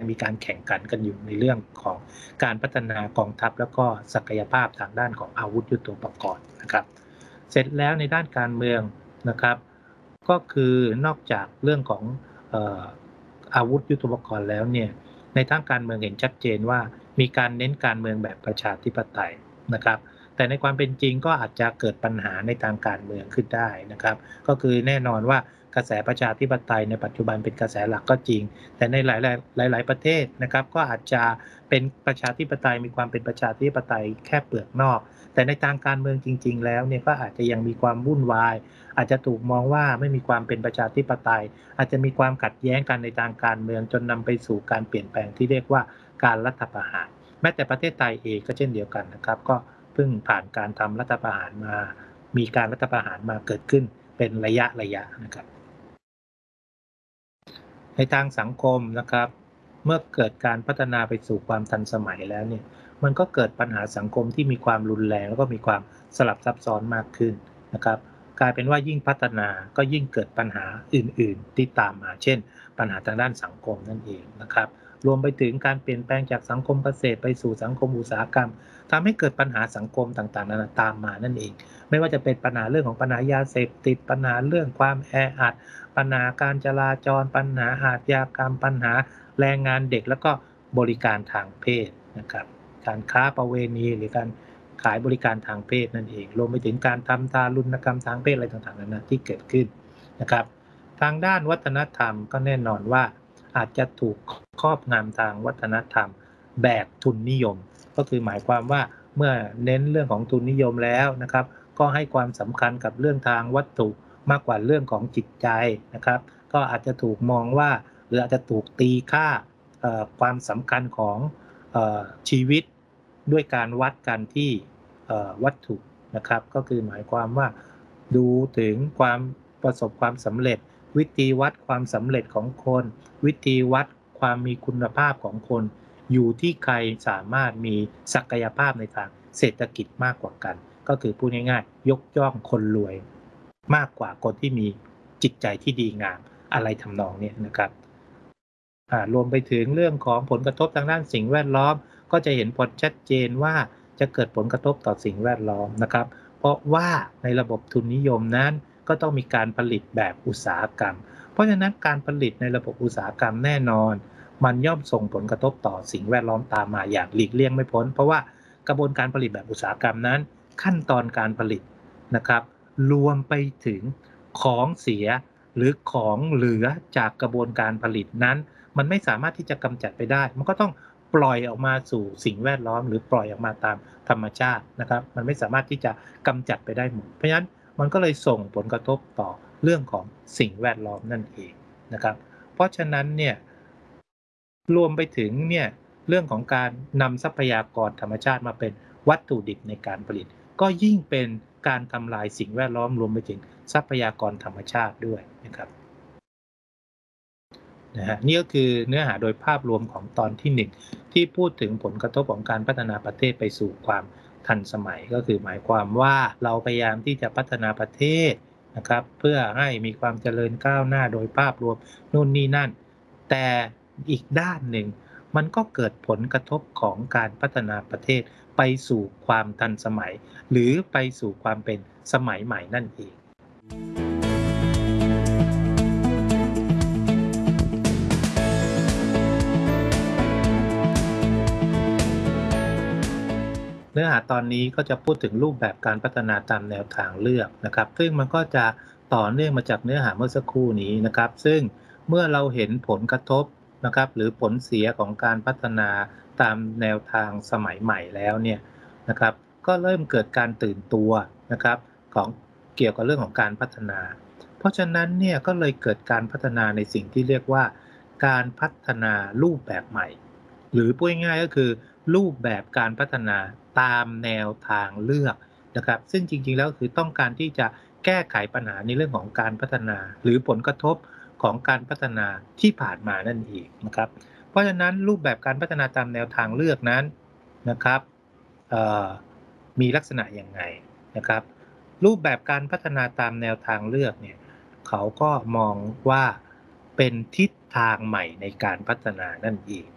มีการแข่งขันกันอยู่ในเรื่องของการพัฒนากองทัพแล้วก็ศักยภาพทางด้านของอาวุธยุทโธปกรณ์นะครับเสร็จแล้วในด้านการเมืองนะครับก็คือนอกจากเรื่องของอาวุธยุทโธปกรณ์แล้วเนี่ยในทางการเมืองเห็นชัดเจนว่ามีการเน้นการเมืองแบบประชาธิปไตยนะครับแต่ในความเป็นจริงก็อาจจะเกิดปัญหาในทางการเมืองขึ้นได้นะครับก็คือแน่นอนว่ากระแสประชาธิปไตยในปัจจุบันเป็นกระแสหลักก็จริงแต่ในหลายประเทศนะครับก็อาจจะเป็นประชาธิปไตยมีความเป็นประชาธิปไตยแค่เปลือกนอกแต่ในทางการเมืองจริงๆแล้วเนี่ยก็อาจจะยังมีความวุ่นวายอาจจะถูกมองว่าไม่มีความเป็นประชาธิปไตยอาจจะมีความขัดแย้งกันในทางการเมืองจนนำไปสู่การเปลี่ยนแปลงที่เรียกว่าการรัฐประหารแม้แต่ประเทศไทยเองก็เช่นเดียวกันนะครับก็เพิ่งผ่านการทำรัฐประหารมามีการรัฐประหารมาเกิดขึ้นเป็นระยะนะครับในทางสังคมนะครับเมื่อเกิดการพัฒนาไปสู่ความทันสมัยแล้วเนี่ยมันก็เกิดปัญหาสังคมที่มีความรุนแรงแล้วก็มีความสลับซับซ้อนมากขึ้นนะครับกลายเป็นว่ายิ่งพัฒนาก็ยิ่งเกิดปัญหาอื่นๆที่ตามมาเช่นปัญหาทางด้านสังคมนั่นเองนะครับรวมไปถึงการเปลี่ยนแปลงจากสังคมเกษตรไปสู่สังคมอุตสาหกรรมทำให้เกิดปัญหาสังคมต่างๆนานาตามมานั่นเองไม่ว่าจะเป็นปัญหาเรื่องของปัญหายาเสพติดปัญหาเรื่องความแออัดปัญหาการจราจรปัญหาอาชญากรรมปัญหาแรงงานเด็กแล้วก็บริการทางเพศนะครับการค้าประเวณีหรือการขายบริการทางเพศนั่นเองรวมไปถึงการทำทารุณกรรมทางเพศอะไรต่างๆนานาที่เกิดขึ้นนะครับทางด้านวัฒนธรรมก็แน่นอนว่าอาจจะถูกครอบงำทางวัฒนธรรมแบบทุนนิยมก็คือหมายความว่าเมื่อเน้นเรื่องของทุนนิยมแล้วนะครับก็ให้ความสำคัญกับเรื่องทางวัตถุมากกว่าเรื่องของจิตใจนะครับก็อาจจะถูกมองว่าหรืออาจจะถูกตีค่าความสำคัญของชีวิตด้วยการวัดกันที่วัตถุนะครับก็คือหมายความว่าดูถึงความประสบความสำเร็จวิธีวัดความสำเร็จของคนวิธีวัดความมีคุณภาพของคนอยู่ที่ใครสามารถมีศักยภาพในทางเศรษฐกิจมากกว่ากันก็คือพูดง่ายๆยกย่องคนรวยมากกว่าคนที่มีจิตใจที่ดีงามอะไรทำนองนี้นะครับรวมไปถึงเรื่องของผลกระทบทางด้านสิ่งแวดล้อมก็จะเห็นผลชัดเจนว่าจะเกิดผลกระทบต่อสิ่งแวดล้อมนะครับเพราะว่าในระบบทุนนิยมนั้นก็ต้องมีการผลิตแบบอุตสาหกรรมเพราะฉะนั้นการผลิตในระบบอุตสาหกรรมแน่นอนมันย่อมส่งผลกระทบต่อสิ่งแวดล้อมตามมาอย่างหลีกเลี่ยงไม่พ้นเพราะว่ากระบวนการผลิตแบบอุตสาหกรรมนั้นขั้นตอนการผลิตนะครับรวมไปถึงของเสียหรือของเหลือจากกระบวนการผลิตนั้นมันไม่สามารถที่จะกำจัดไปได้มันก็ต้องปล่อยออกมาสู่สิ่งแวดล้อมหรือปล่อยออกมาตามธรรมชาตินะครับมันไม่สามารถที่จะกำจัดไปได้หมดเพราะฉะนั้นมันก็เลยส่งผลกระทบต่อเรื่องของสิ่งแวดล้อมนั่นเองนะครับเพราะฉะนั้นเนี่ยรวมไปถึงเนี่ยเรื่องของการนำทรัพยากรธรรมชาติมาเป็นวัตถุดิบในการผลิตก็ยิ่งเป็นการทำลายสิ่งแวดล้อมรวมไปถึงทรัพยากรธรรมชาติด้วยนะครับ นะฮะนี่ก็คือเนื้อหาโดยภาพรวมของตอนที่1ที่พูดถึงผลกระทบของการพัฒนาประเทศไปสู่ความทันสมัยก็คือหมายความว่าเราพยายามที่จะพัฒนาประเทศนะครับเพื่อให้มีความเจริญก้าวหน้าโดยภาพรวมนู่นนี่นั่นแต่อีกด้านหนึ่งมันก็เกิดผลกระทบของการพัฒนาประเทศไปสู่ความทันสมัยหรือไปสู่ความเป็นสมัยใหม่นั่นเอง เนื้อหาตอนนี้ก็จะพูดถึงรูปแบบการพัฒนาตามแนวทางเลือกนะครับซึ่งมันก็จะต่อเนื่องมาจากเนื้อหาเมื่อสักครู่นี้นะครับซึ่งเมื่อเราเห็นผลกระทบนะครับหรือผลเสียของการพัฒนาตามแนวทางสมัยใหม่แล้วเนี่ยนะครับก็เริ่มเกิดการตื่นตัวนะครับของเกี่ยวกับเรื่องของการพัฒนาเพราะฉะนั้นเนี่ยก็เลยเกิดการพัฒนาในสิ่งที่เรียกว่าการพัฒนารูปแบบใหม่ หรือพูดง่ายๆก็คือรูปแบบการพัฒนาตามแนวทางเลือกนะครับซึ่งจริงๆแล้วคือต้องการที่จะแก้ไขปัญหาในเรื่องของการพัฒนาหรือผลกระทบของการพัฒนาที่ผ่านมานั่นเองนะครับเพราะฉะนั้นรูปแบบการพัฒนาตามแนวทางเลือกนั้นนะครับเอ่อมีลักษณะยังไงนะครับรูปแบบการพัฒนาตามแนวทางเลือกเนี่ยเขาก็มองว่าเป็นทิศทางใหม่ในการพัฒนานั่นเอง